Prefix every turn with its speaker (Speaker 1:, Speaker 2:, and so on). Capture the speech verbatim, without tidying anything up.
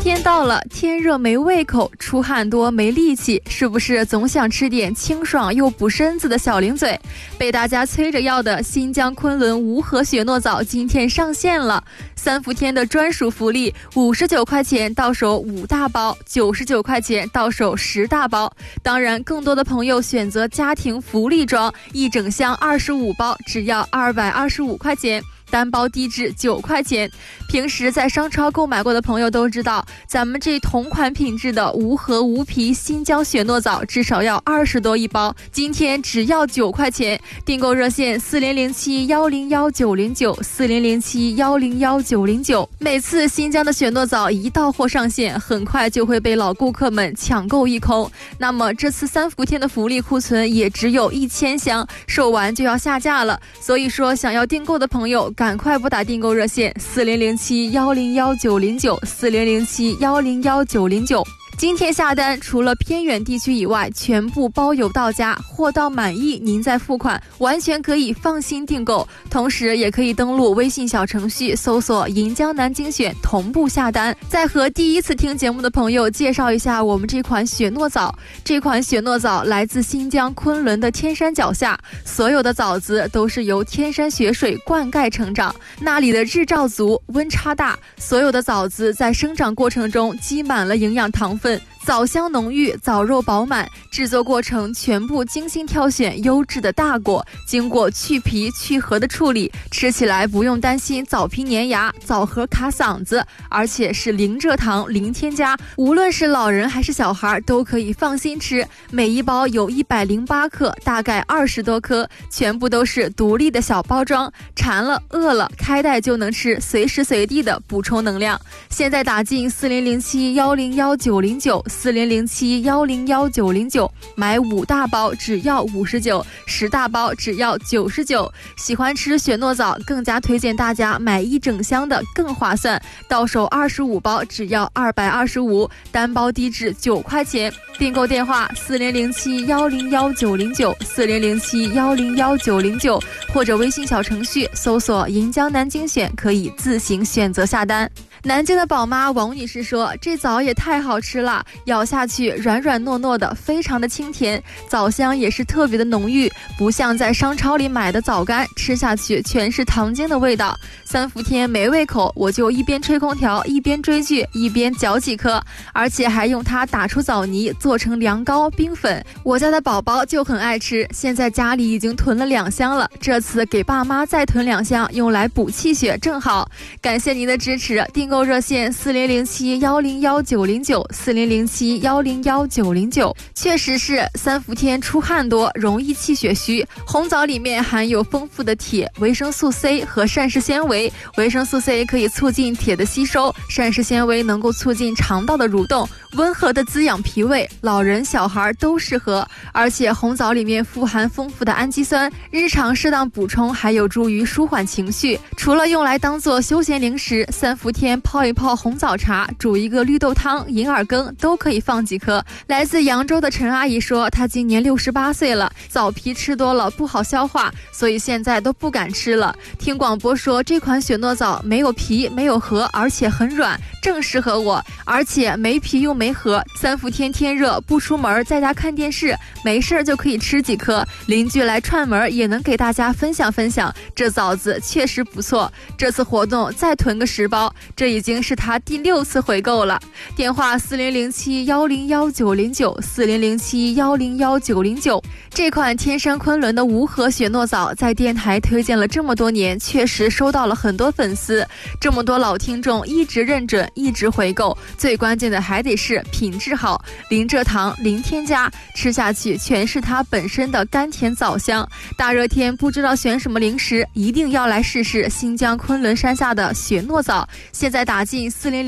Speaker 1: 天到了，天热没胃口，出汗多没力气，是不是总想吃点清爽又补身子的小零嘴？被大家催着要的新疆昆仑无核雪糯枣今天上线了，三伏天的专属福利，五十九块钱到手五大包，九十九块钱到手十大包。当然，更多的朋友选择家庭福利装，一整箱二十五包，只要二百二十五块钱。单包低至九块钱。平时在商超购买过的朋友都知道，咱们这同款品质的无核无皮新疆雪糯枣至少要二十多一包，今天只要九块钱。订购热线四零零七幺零幺九零九四零零七幺零幺九零九。每次新疆的雪糯枣一到货上线，很快就会被老顾客们抢购一空。那么这次三伏天的福利库存也只有一千箱，售完就要下架了。所以说，想要订购的朋友，赶快拨打订购热线四零零七幺零幺九零九四零零七幺零幺九零九。今天下单，除了偏远地区以外，全部包邮到家，货到满意您再付款，完全可以放心订购。同时也可以登录微信小程序搜索银江南精选，同步下单。再和第一次听节目的朋友介绍一下我们这款雪糯枣。这款雪糯枣来自新疆昆仑的天山脚下，所有的枣子都是由天山雪水灌溉成长，那里的日照足，温差大，所有的枣子在生长过程中积满了营养糖分，枣香浓郁，枣肉饱满，制作过程全部精心挑选优质的大果，经过去皮去核的处理，吃起来不用担心枣皮粘牙、枣核卡嗓子，而且是零蔗糖、零添加，无论是老人还是小孩都可以放心吃。每一包有一百零八克，大概二十多颗，全部都是独立的小包装，馋了饿了开袋就能吃，随时随地的补充能量。现在打进四零零七幺零幺九零九四零零七幺零幺九零九，买五大包只要五十九，十大包只要九十九。喜欢吃雪糯枣，更加推荐大家买一整箱的更划算，到手二十五包只要二百二十五，单包低至九块钱。订购电话四零零七幺零幺九零九四零零七幺零幺九零九，或者微信小程序搜索银江南精选，可以自行选择下单。南京的宝妈王女士说，这枣也太好吃了，咬下去软软糯糯的，非常的清甜，枣香也是特别的浓郁，不像在商超里买的枣干，吃下去全是糖精的味道。三伏天没胃口，我就一边吹空调一边追剧，一边嚼几颗，而且还用它打出枣泥做成凉糕冰粉。我家的宝宝就很爱吃，现在家里已经囤了两箱了，这次给爸妈再囤两箱，用来补气血正好。感谢您的支持，订购热线四零零七幺零幺九零九四零零七幺零幺九零九。确实是三伏天出汗多，容易气血虚。红枣里面含有丰富的铁、维生素 C 和膳食纤维，维生素 C 可以促进铁的吸收，膳食纤维能够促进肠道的蠕动，温和的滋养脾胃，老人小孩都适合。而且红枣里面富含丰富的氨基酸，日常适当补充还有助于舒缓情绪。除了用来当做休闲零食，三伏天泡一泡红枣茶，煮一个绿豆汤、银耳羹都可以放几颗。来自扬州的陈阿姨说，她今年六十八岁了，枣皮吃多了不好消化，所以现在都不敢吃了。听广播说这款雪糯枣没有皮没有核，而且很软，正适合我，而且没皮又没核。三伏天天热不出门，在家看电视，没事就可以吃几颗，邻居来串门也能给大家分享分享。这枣子确实不错，这次活动再囤个十包，这已经是他第六次回购了。电话四零零七幺零幺九零九四零零七幺零幺九零九。这款天山昆仑的无核雪糯枣在电台推荐了这么多年，确实收到了很多粉丝，这么多老听众一直认准一直回购，最关键的还得是品质好，零蔗糖零添加，吃下去全是它本身的甘甜枣香。大热天不知道选什么零食，一定要来试试新疆昆仑山下的雪糯枣。现在打进四零零